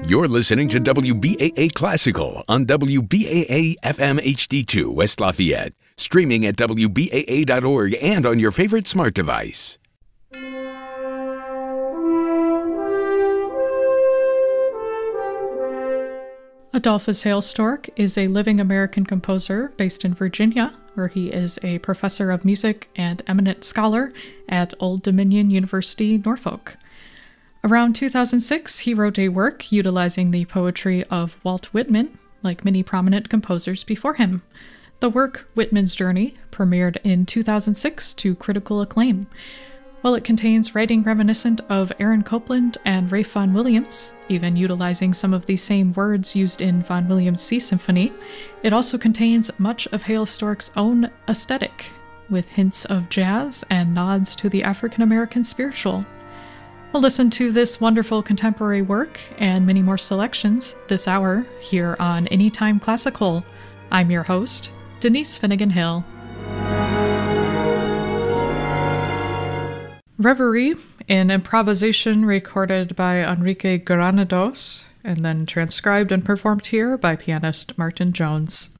You're listening to WBAA Classical on WBAA FM HD2 West Lafayette, streaming at WBAA.org and on your favorite smart device. Adolphus Hailstork is a living American composer based in Virginia, where he is a professor of music and eminent scholar at Old Dominion University, Norfolk. Around 2006, he wrote a work utilizing the poetry of Walt Whitman, like many prominent composers before him. The work, Whitman's Journey, premiered in 2006 to critical acclaim. While it contains writing reminiscent of Aaron Copland and Ralph Vaughan Williams, even utilizing some of the same words used in Vaughan Williams' Sea Symphony, it also contains much of Hailstork's own aesthetic, with hints of jazz and nods to the African-American spiritual. We'll listen to this wonderful contemporary work and many more selections this hour here on Anytime Classical. I'm your host, Denise Finnegan Hill. Reverie, an improvisation recorded by Enrique Granados and then transcribed and performed here by pianist Martin Jones.